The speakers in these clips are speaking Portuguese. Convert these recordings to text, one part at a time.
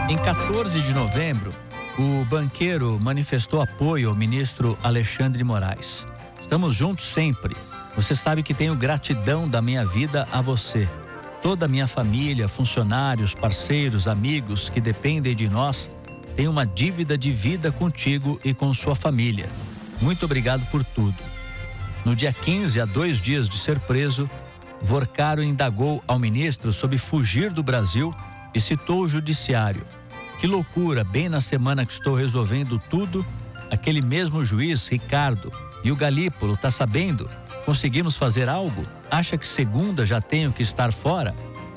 Em 14 de novembro, o banqueiro manifestou apoio ao ministro Alexandre de Moraes. Estamos juntos sempre. Você sabe que tenho gratidão da minha vida a você. Toda a minha família, funcionários, parceiros, amigos que dependem de nós, tem uma dívida de vida contigo e com sua família. Muito obrigado por tudo. No dia 15, a 2 dias de ser preso, Vorcaro indagou ao ministro sobre fugir do Brasil e citou o judiciário. Que loucura, bem na semana que estou resolvendo tudo, aquele mesmo juiz, Ricardo, e o Galípolo, tá sabendo? Conseguimos fazer algo? Acha que segunda já tenho que estar fora?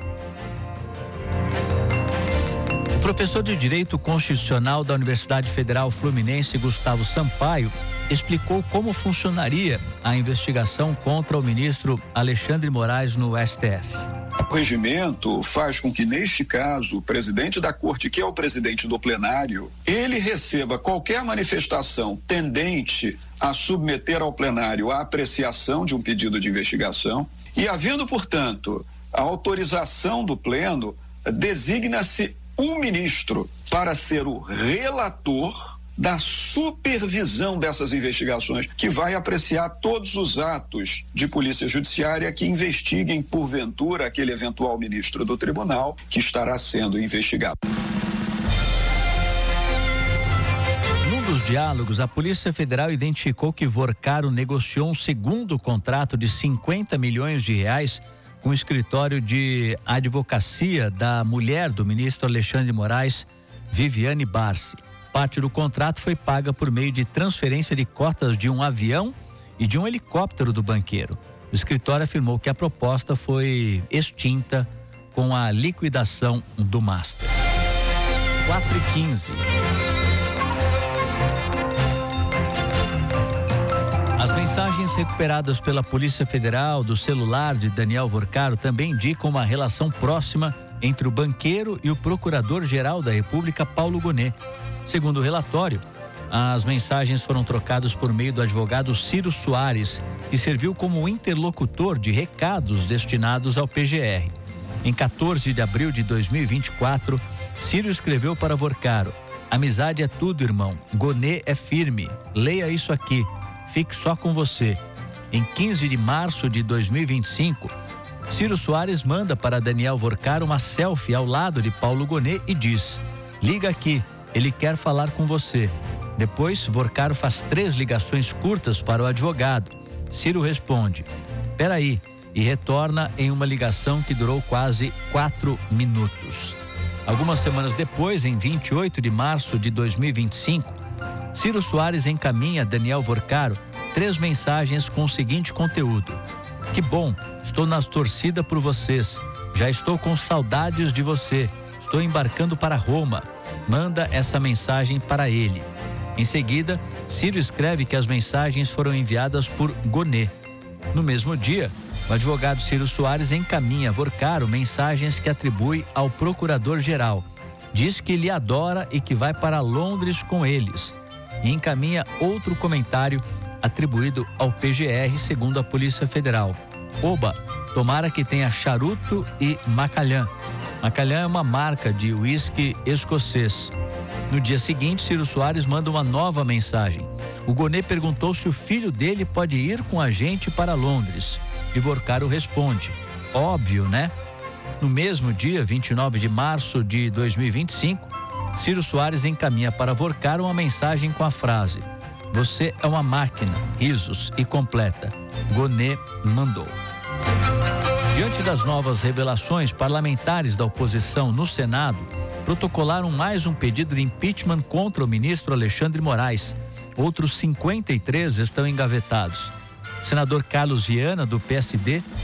O professor de Direito Constitucional da Universidade Federal Fluminense, Gustavo Sampaio, explicou como funcionaria a investigação contra o ministro Alexandre de Moraes no STF. O regimento faz com que, neste caso, o presidente da corte, que é o presidente do plenário, ele receba qualquer manifestação tendente a submeter ao plenário a apreciação de um pedido de investigação e, havendo, portanto, a autorização do pleno, designa-se um ministro para ser o relator da supervisão dessas investigações, que vai apreciar todos os atos de polícia judiciária que investiguem, porventura, aquele eventual ministro do tribunal que estará sendo investigado. Num dos diálogos, a Polícia Federal identificou que Vorcaro negociou um segundo contrato de 50 milhões de reais com o escritório de advocacia da mulher do ministro Alexandre de Moraes, Viviane Barsi. Parte do contrato foi paga por meio de transferência de cotas de um avião e de um helicóptero do banqueiro. O escritório afirmou que a proposta foi extinta com a liquidação do master. 4h15. As mensagens recuperadas pela Polícia Federal do celular de Daniel Vorcaro também indicam uma relação próxima entre o banqueiro e o Procurador-Geral da República, Paulo Gonet. Segundo o relatório, as mensagens foram trocadas por meio do advogado Ciro Soares, que serviu como interlocutor de recados destinados ao PGR. Em 14 de abril de 2024, Ciro escreveu para Vorcaro: amizade é tudo, irmão. Gonet é firme. Leia isso aqui. Fique só com você. Em 15 de março de 2025, Ciro Soares manda para Daniel Vorcaro uma selfie ao lado de Paulo Gonet e diz: liga aqui, ele quer falar com você. Depois, Vorcaro faz 3 ligações curtas para o advogado. Ciro responde: peraí, e retorna em uma ligação que durou quase 4 minutos. Algumas semanas depois, em 28 de março de 2025, Ciro Soares encaminha a Daniel Vorcaro 3 mensagens com o seguinte conteúdo: que bom, estou na torcida por vocês, já estou com saudades de você, estou embarcando para Roma, manda essa mensagem para ele. Em seguida, Ciro escreve que as mensagens foram enviadas por Gonet. No mesmo dia, o advogado Ciro Soares encaminha a Vorcaro mensagens que atribui ao Procurador-Geral. Diz que ele adora e que vai para Londres com eles. E encaminha outro comentário atribuído ao PGR, segundo a Polícia Federal. Oba, tomara que tenha charuto e Macallan. Macallan é uma marca de uísque escocês. No dia seguinte, Ciro Soares manda uma nova mensagem. O Gonet perguntou se o filho dele pode ir com a gente para Londres. E Vorcaro responde: óbvio, né? No mesmo dia, 29 de março de 2025, Ciro Soares encaminha para Vorcaro uma mensagem com a frase: você é uma máquina, risos, e completa: Gonet mandou. Diante das novas revelações, parlamentares da oposição no Senado protocolaram mais um pedido de impeachment contra o ministro Alexandre de Moraes. Outros 53 estão engavetados. O senador Carlos Viana, do PSD,